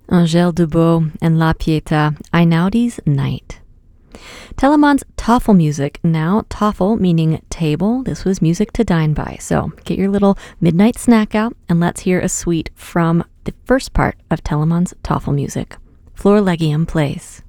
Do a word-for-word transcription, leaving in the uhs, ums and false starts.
Angèle Dubot and La Pietà, Einaudi's Night. Telemann's Tafelmusik, now Tafel meaning table. This was music to dine by. So get your little midnight snack out and let's hear a suite from the first part of Telemann's Tafelmusik. Flor Legium plays.